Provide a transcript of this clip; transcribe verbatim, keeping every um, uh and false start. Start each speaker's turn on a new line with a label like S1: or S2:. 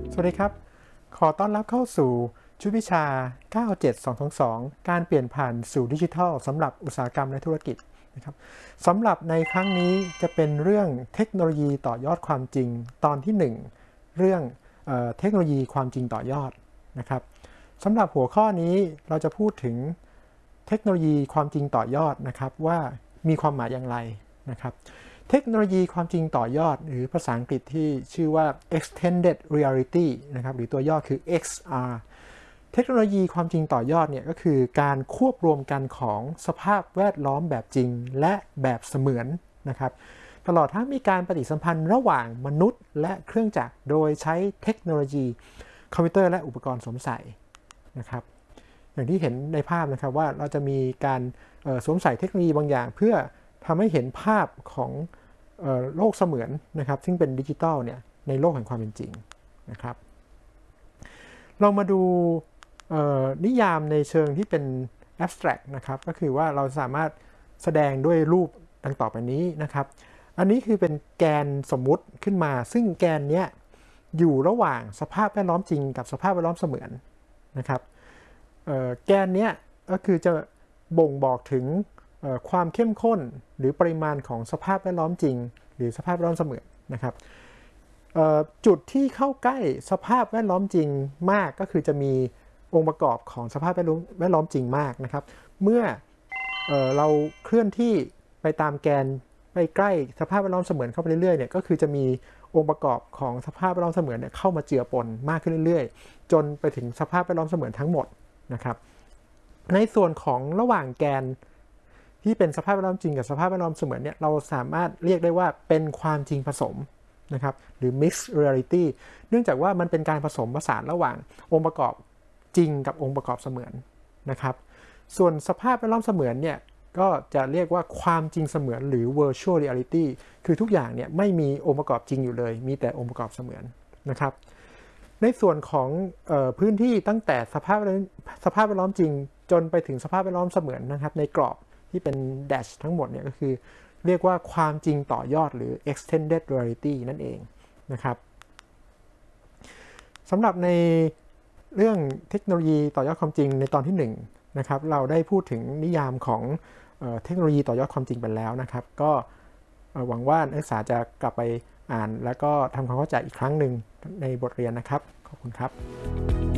S1: สวัสดีครับขอต้อนรับเข้าสู่ชุดวิชา เก้า เจ็ด สอง สอง สอง การเปลี่ยนผ่านสู่ดิจิทัลสำหรับอุตสาหกรรมและธุรกิจนะครับสำหรับในครั้งนี้จะเป็นเรื่องเทคโนโลยีต่อยอดความจริงตอนที่ หนึ่ง เรื่องเออเทคโนโลยีความจริงต่อยอดนะครับสำหรับหัวข้อนี้เราจะพูดถึงเทคโนโลยีความจริงต่อยอดนะครับว่ามีความหมายอย่างไรนะครับเทคโนโลยีความจริงต่อยอดหรือภาษาอังกฤษที่ชื่อว่า extended reality นะครับหรือตัวย่อคือ เอ็กซ์ อาร์ เทคโนโลยีความจริงต่อยอดเนี่ยก็คือการควบรวมกันของสภาพแวดล้อมแบบจริงและแบบเสมือนนะครับตลอดทั้งมีการปฏิสัมพันธ์ระหว่างมนุษย์และเครื่องจักรโดยใช้เทคโนโลยีคอมพิวเตอร์และอุปกรณ์สวมใส่นะครับอย่างที่เห็นในภาพนะครับว่าเราจะมีการสวมใส่เทคโนโลยีบางอย่างเพื่อทำให้เห็นภาพของโลกเสมือนนะครับซึ่งเป็นดิจิทัลเนี่ยในโลกแห่งความเป็นจริงนะครับเรามาดูนิยามในเชิงที่เป็น abstract นะครับก็คือว่าเราสามารถแสดงด้วยรูปดังต่อไปนี้นะครับอันนี้คือเป็นแกนสมมุติขึ้นมาซึ่งแกนเนี้ยอยู่ระหว่างสภาพแวดล้อมจริงกับสภาพแวดล้อมเสมือนนะครับแกนเนี้ยก็คือจะบ่งบอกถึงความเข้มข้นหรือปริมาณของสภาพแวดล้อมจริงหรือสภาพแวดล้อมเสมือนนะครับจุดที่เข้าใกล้สภาพแวดล้อมจริงมากก็คือจะมีองค์ประกอบของสภาพแวดล้อมจริงมากนะครับเมื่อเอ่อเราเคลื่อนที่ไปตามแกนไปใกล้สภาพแวดล้อมเสมือนเข้าไปเรื่อยๆเนี่ยก็คือจะมีองค์ประกอบของสภาพแวดล้อมเสมือนเนี่ยเข้ามาเจือปนมากขึ้นเรื่อยๆจนไปถึงสภาพแวดล้อมเสมือนทั้งหมดนะครับในส่วนของระหว่างแกนที่เป็นสภาพแวดล้อมจริงกับสภาพแวดล้อมเสมือนเนี่ยเราสามารถเรียกได้ว่าเป็นความจริงผสมนะครับหรือ mixed reality เนื่องจากว่ามันเป็นการผสมผสานระหว่างองค์ประกอบจริงกับองค์ประกอบเสมือนนะครับส่วนสภาพแวดล้อมเสมือนเนี่ยก็จะเรียกว่าความจริงเสมือนหรือ virtual reality คือทุกอย่างเนี่ยไม่มีองค์ประกอบจริงอยู่เลยมีแต่องค์ประกอบเสมือนนะครับในส่วนของเอ่อพื้นที่ตั้งแต่สภาพสภาพแวดล้อมจริงจนไปถึงสภาพแวดล้อมเสมือนนะครับในกรอบที่เป็น dash ทั้งหมดเนี่ยก็คือเรียกว่าความจริงต่อยอดหรือ extended reality นั่นเองนะครับสำหรับในเรื่องเทคโนโลยีต่อยอดความจริงในตอนที่หนึ่งนะครับเราได้พูดถึงนิยามของเอ่อเทคโนโลยีต่อยอดความจริงไปแล้วนะครับก็หวังว่านักศึกษาจะกลับไปอ่านแล้วก็ทำความเข้าใจอีกครั้งหนึ่งในบทเรียนนะครับขอบคุณครับ